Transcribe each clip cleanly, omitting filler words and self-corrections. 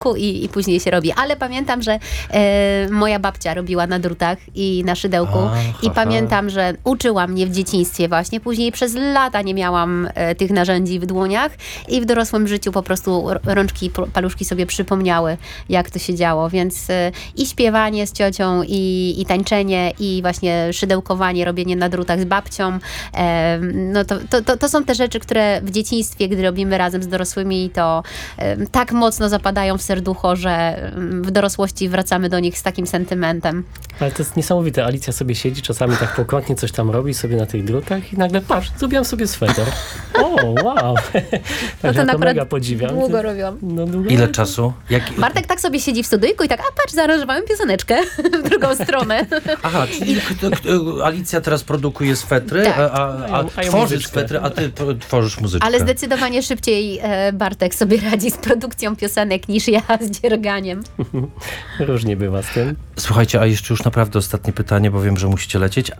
i później się robi. Ale pamiętam, że moja babcia robiła na drutach i na szydełku i pamiętam, że uczyła mnie w dzieciństwie właśnie. Później przez lata nie miałam tych narzędzi w dłoniach i w dorosłym życiu po prostu rączki i paluszki sobie przypomniały, jak to się działo. Więc i śpiewanie z ciocią, i tańczenie, i właśnie szydełkowanie, robienie na drutach z babcią. No to są te rzeczy, które w dzieciństwie, gdy robimy razem z dorosłymi, to tak mocno zapadają w serducho, że w dorosłości wracamy do nich z takim sentymentem. Ale to jest niesamowite. Alicja sobie siedzi, czasami tak pokątnie coś tam robi sobie na tych drutach i nagle patrz, zrobiłam sobie sweter. O, wow. No to ja to mega podziwiam. Długo robią. No, długo. Ile czasu? Bartek tak sobie siedzi w studyjku i tak, patrz, zaaranżowałem pioseneczkę w drugą stronę. Aha, czyli Alicja teraz produkuje swetry, Tak. a tworzysz swetry, a ty tworzysz muzyczkę. Ale zdecydowanie szybciej Bartek sobie radzi z produkcją piosenek niż ja z dzierganiem. Różnie bywa z tym. Słuchajcie, a jeszcze już naprawdę ostatnie pytanie, bo wiem, że musicie lecieć.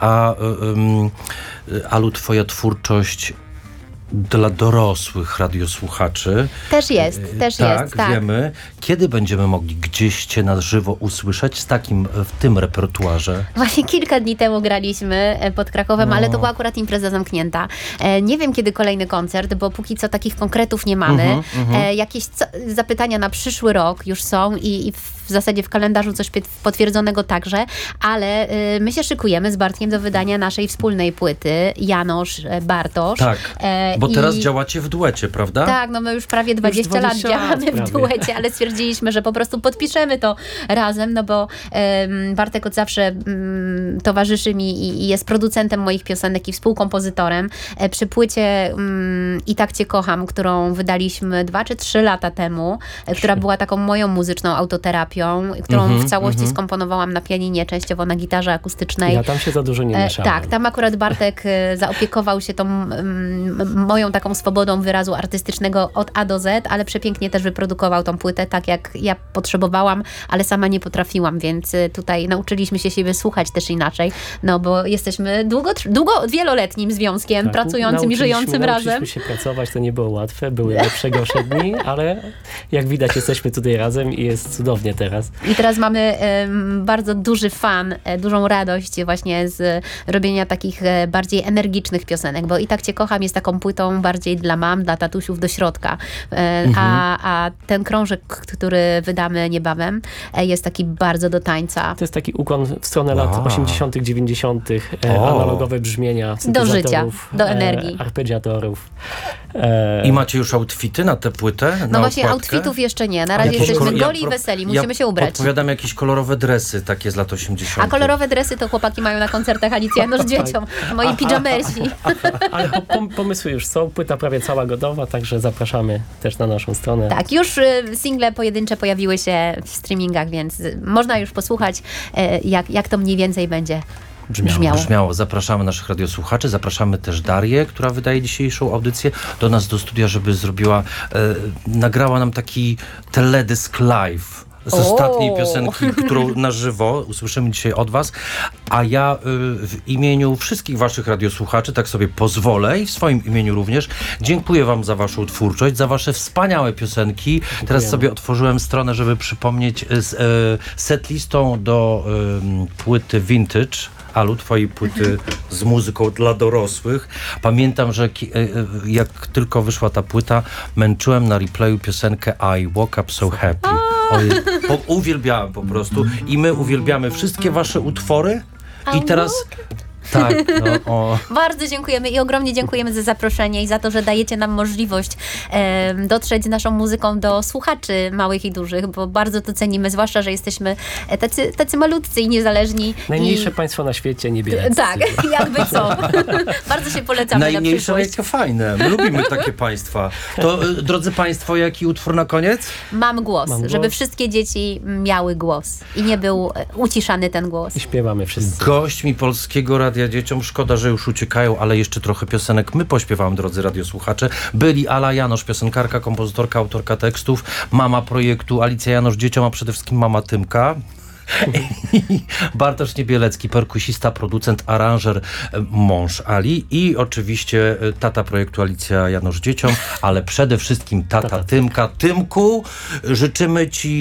Alu, twoja twórczość dla dorosłych radiosłuchaczy. Też jest. Tak, wiemy. Kiedy będziemy mogli gdzieś cię na żywo usłyszeć w tym repertuarze? Właśnie kilka dni temu graliśmy pod Krakowem, ale to była akurat impreza zamknięta. Nie wiem, kiedy kolejny koncert, bo póki co takich konkretów nie mamy. Jakieś zapytania na przyszły rok już są i w zasadzie w kalendarzu coś potwierdzonego także, ale my się szykujemy z Bartkiem do wydania naszej wspólnej płyty Janosz, Bartosz. Tak, bo teraz działacie w duecie, prawda? Tak, no my już prawie 20 lat działamy w duecie, ale stwierdziliśmy, że po prostu podpiszemy to razem, no bo Bartek od zawsze towarzyszy mi i jest producentem moich piosenek i współkompozytorem. Przy płycie I tak Cię kocham, którą wydaliśmy 2 czy 3 lata temu, która była taką moją muzyczną autoterapią, którą w całości skomponowałam na pianinie, częściowo na gitarze akustycznej. Ja tam się za dużo nie mieszałem. Tak, tam akurat Bartek zaopiekował się tą moją taką swobodą wyrazu artystycznego od A do Z, ale przepięknie też wyprodukował tą płytę tak, jak ja potrzebowałam, ale sama nie potrafiłam, więc tutaj nauczyliśmy się siebie słuchać też inaczej, no bo jesteśmy wieloletnim związkiem, Tak, pracującym i żyjącym razem. Nauczyliśmy się pracować, to nie było łatwe, były lepsze, gorsze dni, ale jak widać jesteśmy tutaj razem i jest cudownie teraz. I teraz mamy bardzo duży fan, dużą radość właśnie z robienia takich bardziej energicznych piosenek, bo I tak Cię kocham jest taką płytą bardziej dla mam, dla tatusiów do środka. A ten krążek, który wydamy niebawem, jest taki bardzo do tańca. To jest taki ukłon w stronę lat 80., 90., analogowe brzmienia, do życia, do energii. Arpeggiatorów. I macie już outfity na tę płytę? No właśnie, outfitów jeszcze nie. Na razie jesteśmy goli i weseli, musimy się ubrać. Odpowiadam jakieś kolorowe dresy, takie z lat 80. A kolorowe dresy to chłopaki mają na koncertach Alicja Janosz dzieciom. Moi pijamersi. Ale pomysły już są, płyta prawie cała gotowa, także zapraszamy też na naszą stronę. Tak, już single pojedyncze pojawiły się w streamingach, więc można już posłuchać, jak to mniej więcej będzie brzmiało. Zapraszamy naszych radiosłuchaczy, zapraszamy też Darię, która wydaje dzisiejszą audycję, do nas do studia, żeby nagrała nam taki teledysk live z ostatniej piosenki, którą na żywo usłyszymy dzisiaj od was, a ja w imieniu wszystkich waszych radiosłuchaczy, tak sobie pozwolę i w swoim imieniu również, dziękuję wam za waszą twórczość, za wasze wspaniałe piosenki. Dziękujemy. Teraz sobie otworzyłem stronę, żeby przypomnieć setlistą do płyty Vintage. Alu, twojej płyty z muzyką dla dorosłych. Pamiętam, że jak tylko wyszła ta płyta, męczyłem na replayu piosenkę I Woke Up So Happy. Uwielbiałem po prostu. I my uwielbiamy wszystkie wasze utwory. I teraz... Tak, Bardzo dziękujemy i ogromnie dziękujemy za zaproszenie i za to, że dajecie nam możliwość dotrzeć z naszą muzyką do słuchaczy małych i dużych, bo bardzo to cenimy, zwłaszcza, że jesteśmy tacy malutcy i niezależni. Najmniejsze państwo na świecie, niebiescy. Tak, jakby co. Bardzo się polecamy na najmniejsze, przyszłość. jakie fajne. My lubimy takie państwa. To, drodzy państwo, jaki utwór na koniec? Mam głos, żeby wszystkie dzieci miały głos i nie był uciszany ten głos. I śpiewamy wszyscy. Gośćmi Polskiego Radia Dzieciom, szkoda, że już uciekają, ale jeszcze trochę piosenek my pośpiewamy, drodzy radiosłuchacze. Byli Ala Janosz, piosenkarka, kompozytorka, autorka tekstów, mama projektu Alicja Janosz Dzieciom, a przede wszystkim mama Tymka. I Bartosz Niebielecki, perkusista, producent, aranżer, mąż Ali i oczywiście tata projektu Alicja Janusz Dzieciom, ale przede wszystkim tata Tymka. Tymku, życzymy ci